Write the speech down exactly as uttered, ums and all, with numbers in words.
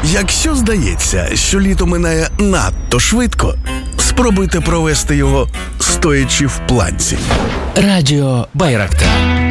Якщо здається, що літо минає надто швидко, спробуйте провести його стоячи в планці. Радіо Байрактар.